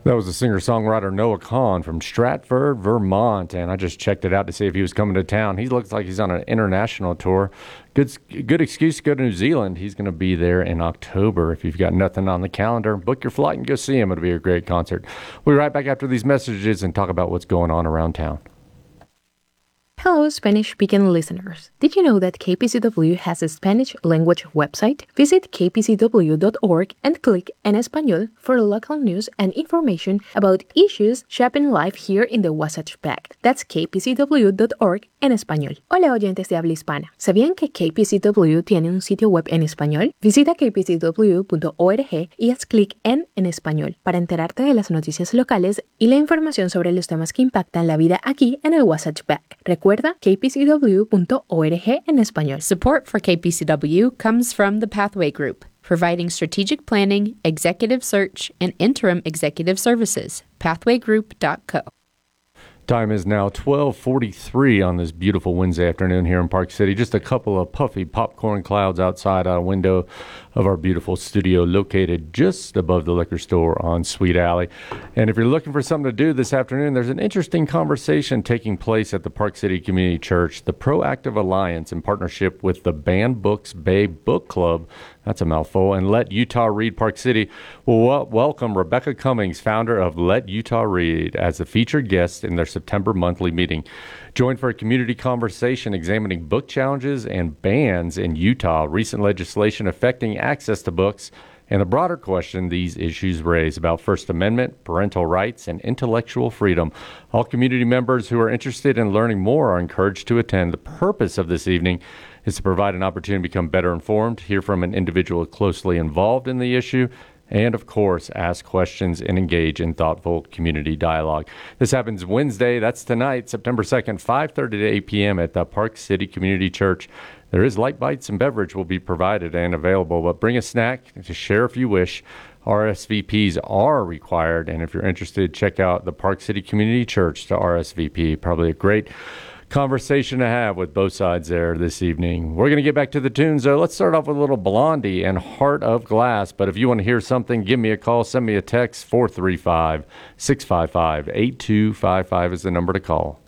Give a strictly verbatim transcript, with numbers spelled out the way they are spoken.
That was the singer-songwriter Noah Kahan from Stratford, Vermont, and I just checked it out to see if he was coming to town. He looks like he's on an international tour. Good, good excuse to go to New Zealand. He's going to be there in October. If you've got nothing on the calendar, book your flight and go see him. It'll be a great concert. We'll be right back after these messages and talk about what's going on around town. Hello, Spanish-speaking listeners. Did you know that K P C W has a Spanish language website? Visit k p c w dot org and click En Español for local news and information about issues shaping life here in the Wasatch Pact. That's k p c w dot org en español. Hola, oyentes de habla hispana. ¿Sabían que K P C W tiene un sitio web en español? Visita k p c w punto org y haz clic en En Español para enterarte de las noticias locales y la información sobre los temas que impactan la vida aquí en el Wasatch Pact. Recuerda k p c w punto org en español. Support for K P C W comes from the Pathway Group, providing strategic planning, executive search, and interim executive services. pathway group dot co. Time is now twelve forty-three on this beautiful Wednesday afternoon here in Park City. Just a couple of puffy popcorn clouds outside a window of our beautiful studio located just above the liquor store on Sweet Alley. And if you're looking for something to do this afternoon, there's an interesting conversation taking place at the Park City Community Church. The Proactive Alliance, in partnership with the Banned Books Bay Book Club, that's a mouthful, and Let Utah Read Park City, will wel- welcome Rebecca Cummings, founder of Let Utah Read, as a featured guest in their September monthly meeting. Join for a community conversation examining book challenges and bans in Utah, recent legislation affecting access to books, and the broader question these issues raise about First Amendment, parental rights, and intellectual freedom. All community members who are interested in learning more are encouraged to attend. The purpose of this evening is to provide an opportunity to become better informed, hear from an individual closely involved in the issue, and, of course, ask questions and engage in thoughtful community dialogue. This happens Wednesday, that's tonight, September second, five thirty to eight p.m. at the Park City Community Church. There is light bites and beverage will be provided and available, but bring a snack to share if you wish. R S V Ps are required, and if you're interested, check out the Park City Community Church to R S V P. Probably a great conversation to have with both sides there this evening. We're going to get back to the tunes, though. Let's start off with a little Blondie and Heart of Glass. But if you want to hear something, give me a call. Send me a text. four three five, six five five, eight two five five is the number to call.